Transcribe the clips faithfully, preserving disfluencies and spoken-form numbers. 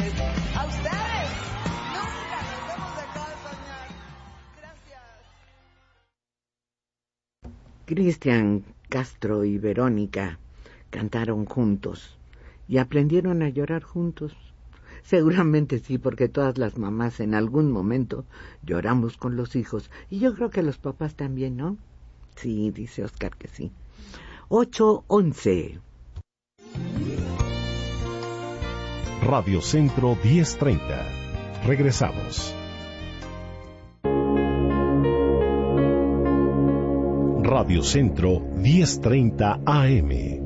ustedes. A ustedes. Nunca nos hemos dejado de soñar. Gracias. Cristian Castro y Verónica cantaron juntos y aprendieron a llorar juntos. Seguramente sí, porque todas las mamás en algún momento lloramos con los hijos. Y yo creo que los papás también, ¿no? Sí, dice Oscar que sí. ocho once. Radio Centro diez treinta. Regresamos. Radio Centro diez treinta A M.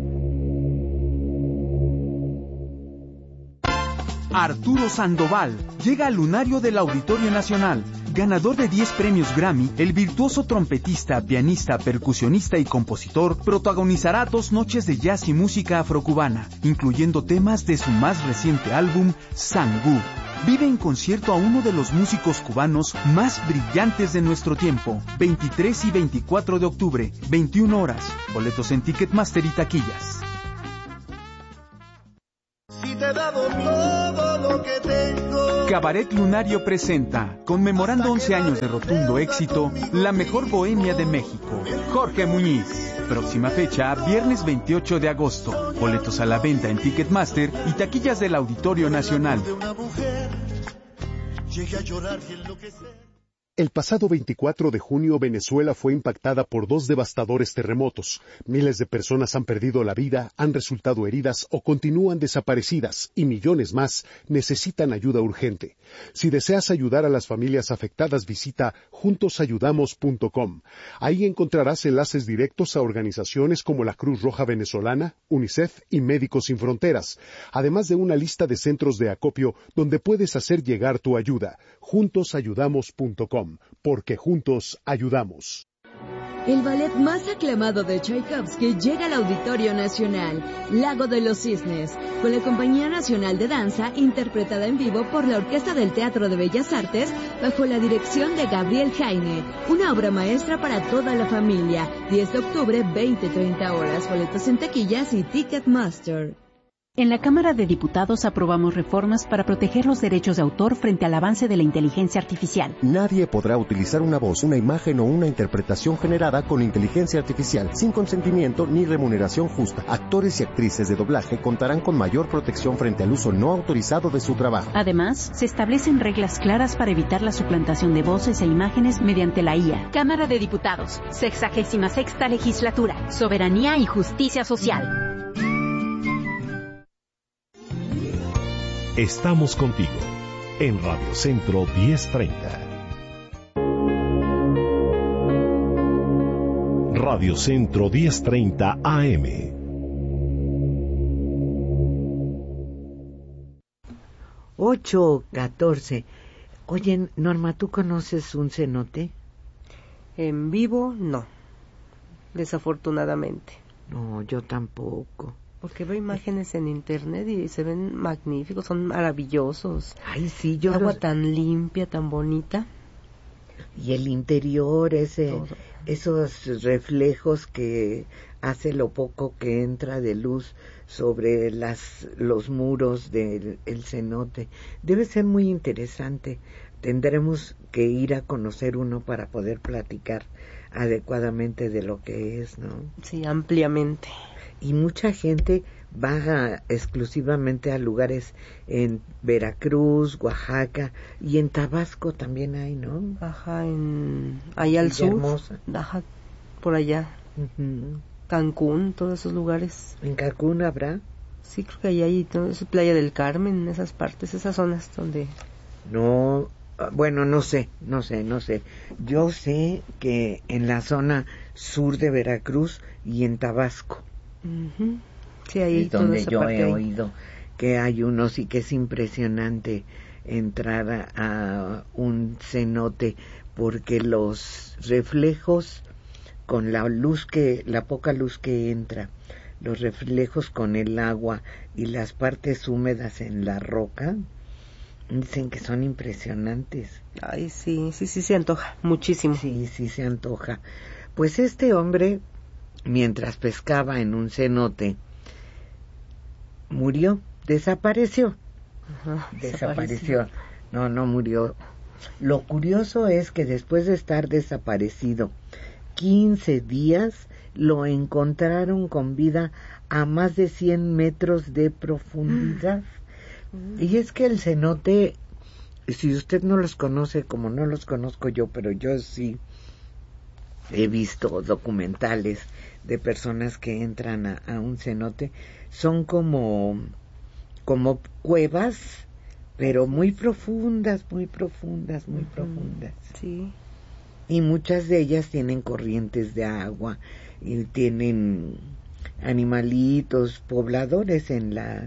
Arturo Sandoval llega al lunario del Auditorio Nacional. Ganador de diez premios Grammy, el virtuoso trompetista, pianista, percusionista y compositor protagonizará dos noches de jazz y música afrocubana, incluyendo temas de su más reciente álbum, Sangú. Vive en concierto a uno de los músicos cubanos más brillantes de nuestro tiempo. veintitrés y veinticuatro de octubre, veintiuna horas. Boletos en Ticketmaster y taquillas. Si te he dado todo lo que tengo. Cabaret Lunario presenta, conmemorando once años de rotundo éxito, la mejor bohemia de México, Jorge Muñiz. Próxima fecha, viernes veintiocho de agosto. Boletos a la venta en Ticketmaster y taquillas del Auditorio Nacional. El pasado veinticuatro de junio, Venezuela fue impactada por dos devastadores terremotos. Miles de personas han perdido la vida, han resultado heridas o continúan desaparecidas, y millones más necesitan ayuda urgente. Si deseas ayudar a las familias afectadas, visita juntos ayudamos punto com. Ahí encontrarás enlaces directos a organizaciones como la Cruz Roja Venezolana, UNICEF y Médicos Sin Fronteras, además de una lista de centros de acopio donde puedes hacer llegar tu ayuda. juntos ayudamos punto com. Porque juntos ayudamos. El ballet más aclamado de Tchaikovsky llega al Auditorio Nacional, Lago de los Cisnes, con la Compañía Nacional de Danza, interpretada en vivo por la Orquesta del Teatro de Bellas Artes, bajo la dirección de Gabriel Jaime. Una obra maestra para toda la familia. diez de octubre, veinte treinta horas. Boletos en taquillas y Ticketmaster. En la Cámara de Diputados aprobamos reformas para proteger los derechos de autor frente al avance de la inteligencia artificial. Nadie podrá utilizar una voz, una imagen o una interpretación generada con inteligencia artificial sin consentimiento ni remuneración justa. Actores y actrices de doblaje contarán con mayor protección frente al uso no autorizado de su trabajo. Además, se establecen reglas claras para evitar la suplantación de voces e imágenes mediante la I A. Cámara de Diputados, sexagésima sexta legislatura, soberanía y justicia social. Estamos contigo en Radio Centro diez treinta. Radio Centro diez treinta A M. ocho catorce. Oye, Norma, ¿tú conoces un cenote? En vivo, no. Desafortunadamente. No, yo tampoco. Porque veo imágenes en internet y se ven magníficos, son maravillosos. Ay, sí, yo Agua los... tan limpia, tan bonita. Y el interior, ese, Todo. esos reflejos que hace lo poco que entra de luz sobre las los muros del el cenote. Debe ser muy interesante. Tendremos que ir a conocer uno para poder platicar adecuadamente de lo que es, ¿no? Sí, ampliamente. Y mucha gente va exclusivamente a lugares en Veracruz, Oaxaca y en Tabasco también hay, ¿no? Ajá, en allá al sur. Hermosa. Ajá, por allá. Uh-huh. Cancún, todos esos lugares. ¿En Cancún habrá? Sí, creo que allá hay, ¿no? Es Playa del Carmen, esas partes, esas zonas donde... No, bueno, no sé, no sé, no sé. Yo sé que en la zona sur de Veracruz y en Tabasco. Uh-huh. Sí, ahí donde yo he ahí. oído que hay unos y que es impresionante entrar a, a un cenote porque los reflejos con la luz que la poca luz que entra, los reflejos con el agua y las partes húmedas en la roca, dicen que son impresionantes. Ay, sí, sí, sí se antoja muchísimo. Sí, sí se antoja. Pues este hombre, mientras pescaba en un cenote, murió, desapareció. Ajá, desapareció. No, no murió. Lo curioso es que después de estar desaparecido quince días, lo encontraron con vida a más de cien metros de profundidad. Mm. Y es que el cenote, si usted no los conoce, como no los conozco yo, pero yo sí he visto documentales de personas que entran a, a un cenote, son como, como cuevas, pero muy profundas, muy profundas, muy uh-huh. profundas. Sí. Y muchas de ellas tienen corrientes de agua y tienen animalitos, pobladores en la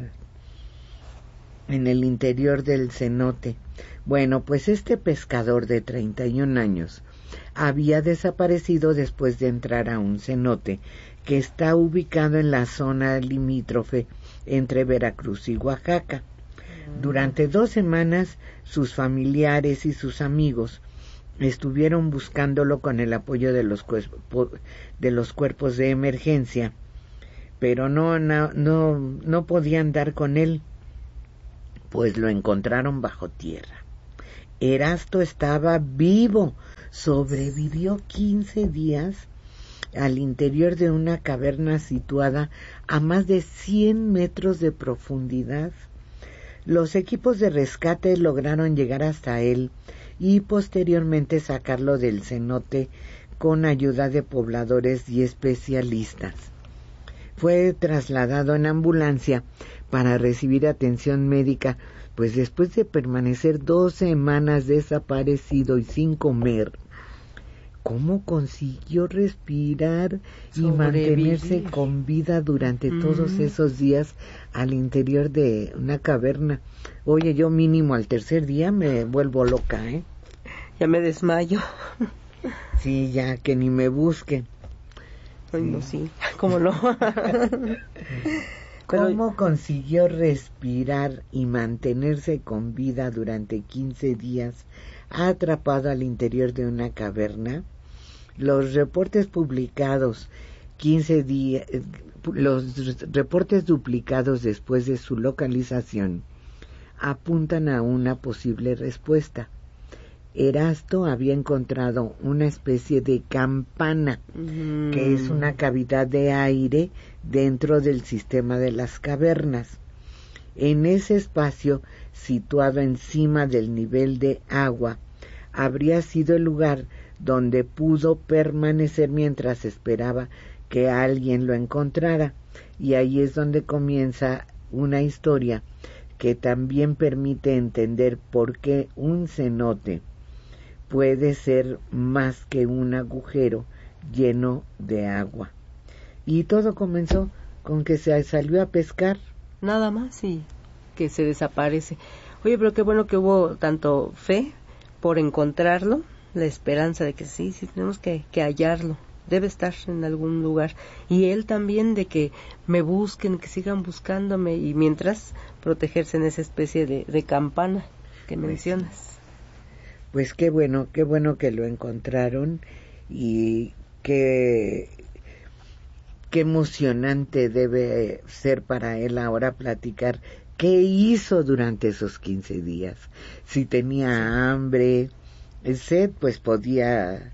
en el interior del cenote. Bueno, pues este pescador de treinta y un años había desaparecido después de entrar a un cenote que está ubicado en la zona limítrofe entre Veracruz y Oaxaca. Durante dos semanas, sus familiares y sus amigos estuvieron buscándolo con el apoyo de los, cuerpo, de los cuerpos de emergencia, pero no, no, no, no podían dar con él, pues lo encontraron bajo tierra. Erasto estaba vivo, sobrevivió quince días al interior de una caverna situada a más de cien metros de profundidad. Los equipos de rescate lograron llegar hasta él y posteriormente sacarlo del cenote con ayuda de pobladores y especialistas. Fue trasladado en ambulancia para recibir atención médica, pues después de permanecer dos semanas desaparecido y sin comer, ¿cómo consiguió respirar y Sobrevivir. mantenerse con vida durante mm. todos esos días al interior de una caverna? Oye, yo mínimo al tercer día me vuelvo loca, ¿eh? Ya me desmayo. Sí, ya que ni me busquen. Ay, sí. no, sí, ¿cómo no? ¿Cómo Pero... consiguió respirar y mantenerse con vida durante quince días atrapado al interior de una caverna? Los reportes publicados quince días, los reportes duplicados después de su localización apuntan a una posible respuesta. Erasto había encontrado una especie de campana, mm. que es una cavidad de aire dentro del sistema de las cavernas. En ese espacio, situado encima del nivel de agua, habría sido el lugar donde pudo permanecer mientras esperaba que alguien lo encontrara. Y ahí es donde comienza una historia que también permite entender por qué un cenote puede ser más que un agujero lleno de agua. Y todo comenzó con que se salió a pescar. Nada más, y que se desaparece. Oye, pero qué bueno que hubo tanto fe por encontrarlo, la esperanza de que sí, sí tenemos que, que hallarlo, debe estar en algún lugar, y él también de que me busquen, que sigan buscándome, y mientras protegerse en esa especie de, de campana que pues, mencionas. Pues qué bueno, qué bueno que lo encontraron, y qué, qué emocionante debe ser para él ahora platicar qué hizo durante esos quince días. Si tenía hambre, sed, pues podía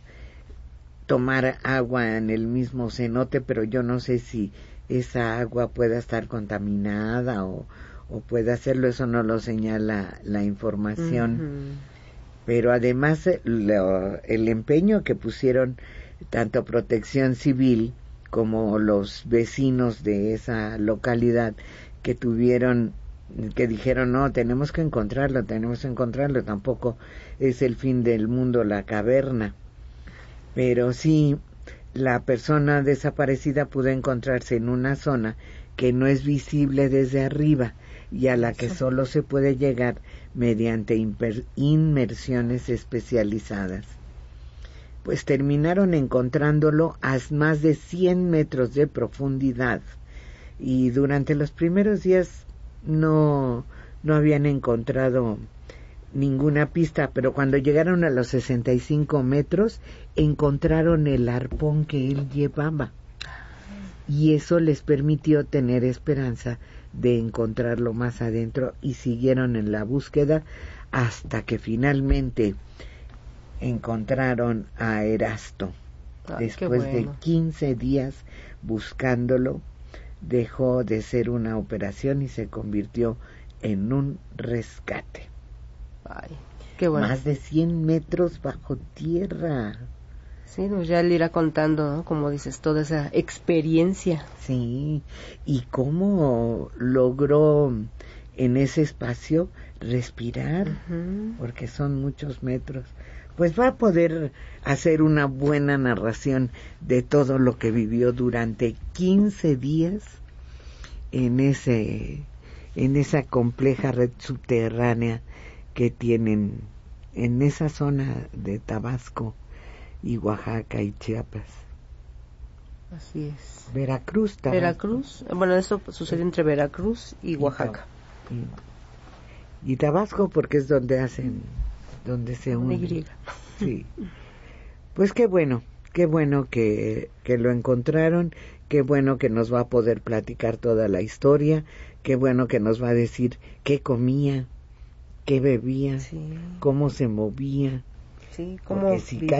tomar agua en el mismo cenote, pero yo no sé si esa agua pueda estar contaminada o, o puede hacerlo, eso no lo señala la información. Uh-huh. Pero además lo, el empeño que pusieron tanto Protección Civil como los vecinos de esa localidad, que tuvieron, que dijeron, no, tenemos que encontrarlo, tenemos que encontrarlo, tampoco es el fin del mundo la caverna. Pero sí, la persona desaparecida pudo encontrarse en una zona que no es visible desde arriba y a la que solo se puede llegar mediante imper- inmersiones especializadas. Pues terminaron encontrándolo a más de cien metros de profundidad, y durante los primeros días no, no habían encontrado ninguna pista, pero cuando llegaron a los sesenta y cinco metros encontraron el arpón que él llevaba, y eso les permitió tener esperanza de encontrarlo más adentro y siguieron en la búsqueda hasta que finalmente encontraron a Erasto. Ay, Después qué bueno. de quince días buscándolo, dejó de ser una operación y se convirtió en un rescate. Ay, qué bueno. Más de cien metros bajo tierra. Sí, pues ya le irá contando, ¿no? Como dices, toda esa experiencia. Sí, y cómo logró en ese espacio respirar, uh-huh. porque son muchos metros. Pues va a poder hacer una buena narración de todo lo que vivió durante quince días en ese en esa compleja red subterránea que tienen en esa zona de Tabasco y Oaxaca y Chiapas. Así es. Veracruz, Tabasco. Veracruz, bueno, eso sucedió entre Veracruz y Oaxaca. Y, y Tabasco porque es donde hacen, donde se unen. Sí. Pues qué bueno, qué bueno que, que lo encontraron, qué bueno que nos va a poder platicar toda la historia, qué bueno que nos va a decir qué comía, qué bebía, sí. cómo se movía. Sí, cómo si